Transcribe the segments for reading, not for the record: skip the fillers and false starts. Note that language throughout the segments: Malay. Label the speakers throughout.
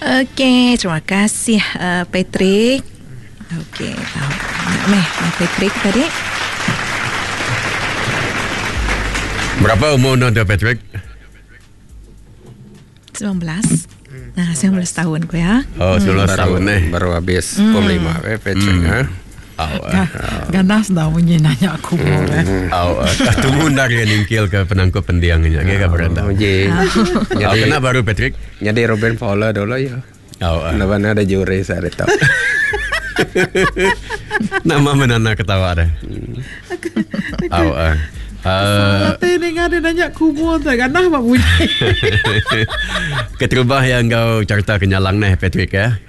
Speaker 1: Okey, terima kasih Patrick. Okey, tahu. Patrick tadi.
Speaker 2: Berapa umur tu Patrick?
Speaker 1: 19. 19 tahun ko ya.
Speaker 2: Oh, 19 tahun
Speaker 3: baru habis POM 5 Patrick.
Speaker 4: Ganas dah bunyi nanya aku
Speaker 2: tunggu dari ningkil ke penangkup pendiangnya kayak beranda. Kena baru Patrick.
Speaker 3: Jadi Robin Fowler dulu ya. Namanya ada juri saya tahu.
Speaker 2: Nama menana ketawa dah.
Speaker 4: Ini ada nanya kubur tu ganas apa bunyi.
Speaker 2: Keterubah yang kau cerita kenyalang nih Patrick ya.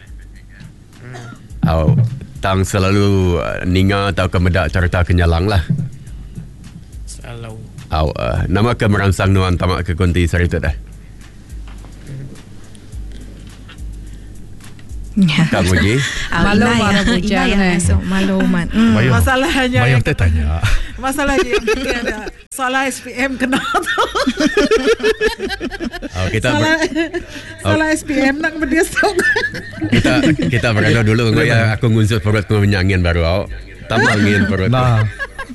Speaker 2: Tang selalu ninga atau kemedak cerita kenyalang lah.
Speaker 5: Selalu.
Speaker 2: Nama ke merangsang nuan tamak ke konti cerita dah. Kak Muji.
Speaker 4: Malu mana bujang ni.
Speaker 1: Malu man.
Speaker 4: Masalahnya
Speaker 5: Bayang tanya.
Speaker 4: Masalah dia ada salah SPM kena tu. Salah SPM nak berdia stok.
Speaker 2: Kita berada dulu ya aku ngunsut perut ku menyangin baru tambah angin perut.
Speaker 5: Nah.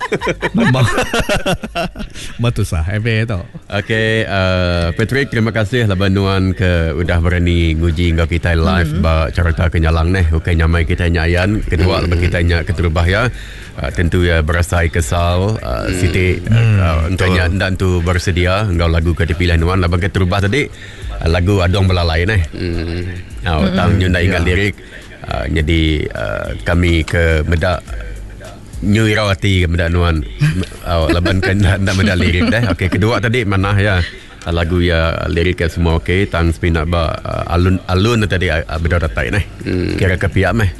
Speaker 5: Matusah tu.
Speaker 2: Okey, Patrick, terima kasih labanuan ke udah berani nguji ngau kita live ba cerita kenyalang neh. Okey nyamai kita nyayan kedua lebih kita nya keterubah ya. Tentu ya berasai kesal Siti entahnya dan tu bersedia ngau lagu ke dipilih nuan labang keterubah tadi lagu Adong Belalai neh. Tang nyunda ingat lirik. Jadi kami ke medak New Irawati kepada nuan laban kan nak meda lirik dah. Okey, kedua tadi mana ya lagu ya lirik semua okey tang spin ba alun tadi beda datai nah. Kira ke pihak meh.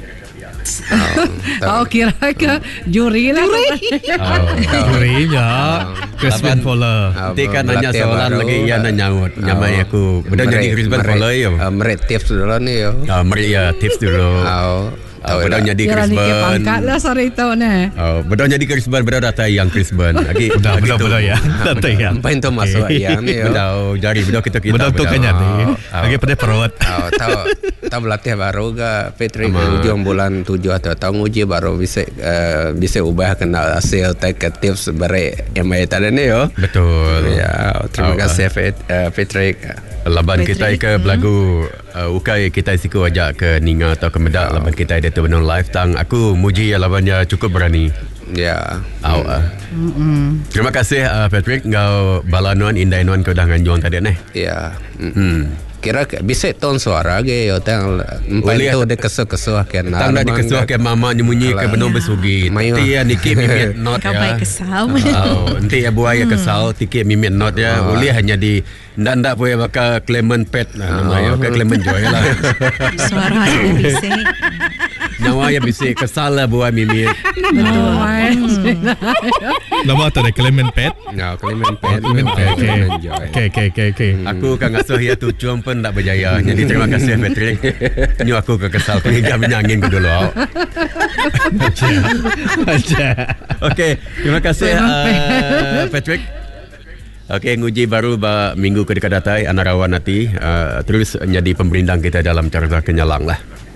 Speaker 4: Kira ke juri lah.
Speaker 5: Jurinya Crispin Fowler.
Speaker 2: Nanti kan nanya soalan lagi ya nanya nyamai aku beda jadi Crispin Fowler yo.
Speaker 3: Merit tips dulu ni yo.
Speaker 2: Merit ya tips dulu. Bedah jadi Chris Burn.
Speaker 4: Pangkat lah sore itu ni.
Speaker 2: Bedah jadi Chris Burn, bedah datai yang Chris Burn. Lagi
Speaker 5: bedah ya. Datai yang.
Speaker 3: Pain tu masuk yang ni.
Speaker 2: Bedah jari bedah kita.
Speaker 5: Bedah tu kan jadi. Lagi pada perut.
Speaker 3: Tahu berlatih baru ke Patrick ujung bulan 7 atau tahun uji baru bisa ubah kenal hasil take tips beri MI tadi ni yo.
Speaker 2: Betul.
Speaker 3: Ya, terima kasih Patrick.
Speaker 2: Laban kita ke belagu ukai kita siku ajak ke Ninga atau ke Medak laban kita ada tu benang live tang aku muji labannya cukup berani.
Speaker 3: Ya.
Speaker 2: Terima kasih Patrick ngau balanuan indainuan kau dah nganjuang tadi neh.
Speaker 3: Ya. Kira bisa ton suara ge yo tang empai tu de kesuh-kesuh kan.
Speaker 2: Tang dah dikesuh ke mama nyemunyi ke benong besugi. Nanti ya nikik mimit not ya.
Speaker 1: Kau kesal.
Speaker 2: Nanti ya buaya kesal tikik mimit not ya. Boleh hanya di ndak boleh bakal Clement Pet namanya bakal Clement Joy lah.
Speaker 1: Suara yang bising.
Speaker 2: Nyawa yang bising kesal lah buah mimit.
Speaker 5: Nama tu ada Clement Pet.
Speaker 3: Ya, Clement Pet.
Speaker 5: Okay.
Speaker 2: Aku kan ngasuh ya tu cuma pun tak berjaya. Jadi terima kasih Patrick. Nyu aku kesal hingga menyangin ke dulu. Okey, terima kasih Patrick. Okey, nguji baru minggu ke dekat datai Anarawan nanti terus jadi pemberindang kita dalam cerita kenyalang lah.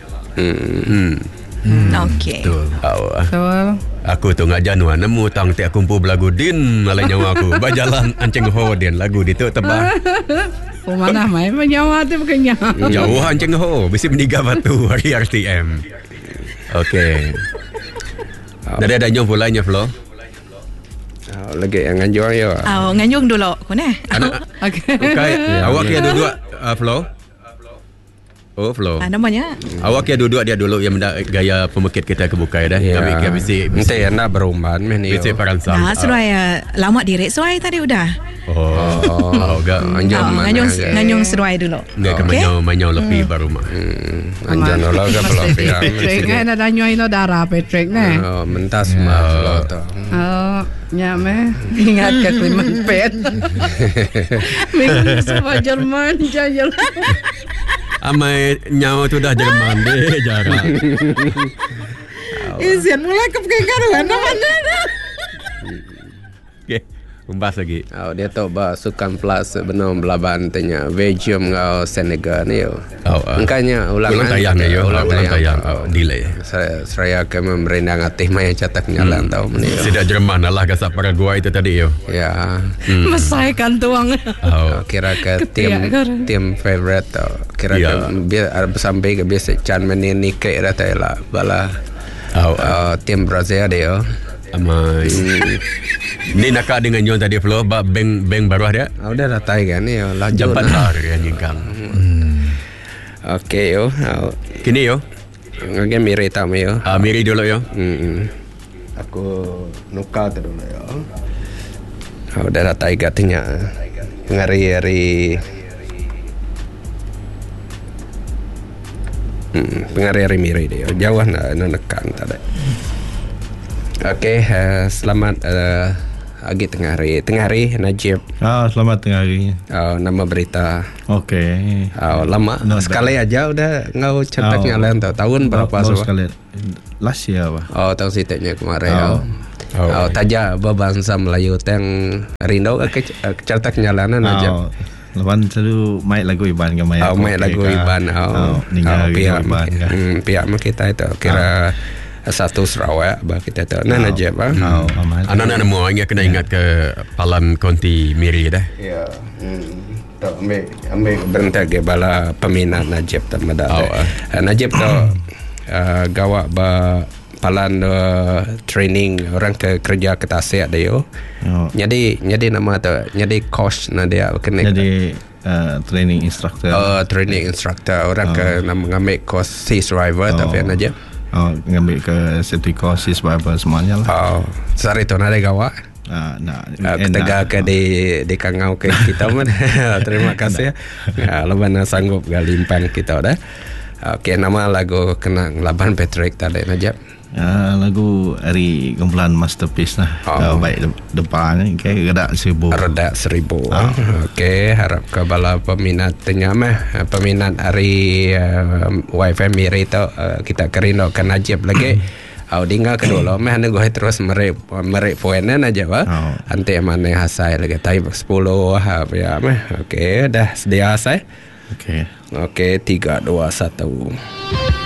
Speaker 1: Okey.
Speaker 4: Betul.
Speaker 2: Aku tu ngajak nuan nemu tang tiak kumpul belagu din malai nyawa aku. Bajalan Anceng Ho din lagu ditu tebah.
Speaker 4: Mana main menyawa tu bukannya.
Speaker 2: Jauh Anceng Ho, bisi meniga batu hari RTM. Okey. Dari ada nyong pulanya Flo.
Speaker 3: Lagi yang nganjung ya.
Speaker 1: Nganjung dulu ko ne.
Speaker 4: Okey.
Speaker 2: Awak ya duduk Flo. Oh Flo.
Speaker 1: Namanya.
Speaker 2: Awak ya duduk dia dulu yang gaya pemekit kita kebukai dah. Kami bisi
Speaker 3: nak berumban ni.
Speaker 2: Bisi paransam.
Speaker 1: Seruai lama direk seruai tadi udah. Nganjung seruai dulu.
Speaker 2: Dia ke manyau lebih baru mah.
Speaker 3: Anjang dulu ke pelapis.
Speaker 4: Patrick kan ada nyoi no darah Patrick ni.
Speaker 3: Mentas mah tu.
Speaker 4: Nyame ingat ke Clement Pet. Minggu semua Jerman jajal.
Speaker 2: Amai nyawa tu dah Jerman deh jarang.
Speaker 4: Isian mulai kepikiran mana.
Speaker 2: Okey. Pembas lagi.
Speaker 3: Dia tahu bah sukan plus benar belaban tanya Belgium ngau Senegal ni yo. Angkanya ulang
Speaker 2: tayang ni yo. Ulang tayang. Delay.
Speaker 3: Saya akan merendang hati mai cetak nyalan tahu ni.
Speaker 2: Tidak Jerman lah gasak Paraguay itu tadi yo.
Speaker 3: Ya.
Speaker 1: Mesaikan tuang.
Speaker 3: Kira ke tim favorite tau. Kira ke sampai ke biasa can menini ke rata lah bala. Tim Brazil dia.
Speaker 2: Amai. Ni nak dengan Yon tadi flow bank baru dia.
Speaker 3: Udah datang kan ni laju.
Speaker 2: Jabat lah yang nyingkang.
Speaker 3: Okey yo.
Speaker 2: Kini yo.
Speaker 3: Ngage miri tam yo.
Speaker 2: Miri dulu yo.
Speaker 3: Aku nuka tu dulu yo. Udah datang katanya. Pengari-hari pengari-hari miri dia. Jauh nak nekan tadi. Okey, selamat pagi tengah hari Najib.
Speaker 5: Selamat tengah hari.
Speaker 3: Nama berita.
Speaker 5: Okey.
Speaker 3: Lama sekali aja udah ngau cetak nyalan tahun berapa
Speaker 5: sekali. Last year apa?
Speaker 3: Tahun sitetnya kemarin. Taja bebangsa Melayu teng rindu ke cetak nyalanan aja.
Speaker 5: Lawan selalu main lagu Iban ke main.
Speaker 3: Main lagu Iban. Pihak kita itu kira satu Sarawak bah kita tahu aja bah.
Speaker 2: Anak-anak semua ingat ke Palan Konti Miri dah.
Speaker 3: Ya. Tak ambil bentar ke bala peminat Najib tamada. Najib tu gawak ba Palan training orang ke kerja ke Tasik dia. Jadi nama tu jadi coach na dia kena.
Speaker 5: Jadi training instructor.
Speaker 3: Training instructor orang ke mengambil course sea driver tapi Najib.
Speaker 5: Ngambil ke safety course sebab semuanya lah.
Speaker 3: Sari tu nak gawak. Ketega ke di kangau ke kita man. Terima kasih. Laban sanggup galimpang kita dah. Okey, nama lagu kena laban Patrick tadi Najib.
Speaker 5: Lagu hari kumpulan Masterpiece lah. Baik depan kayak redak 1000. Okey, harap ke bala peminat tenyamah peminat hari Wi-Fi Miri tu kita kerindukan Najib lagi. Tinggal kedua meh nego terus merek poinan aja bah. Ante mana hasai lagi type 10 ya meh. Okey, dah sedia hasai. Okey, 3 2 1.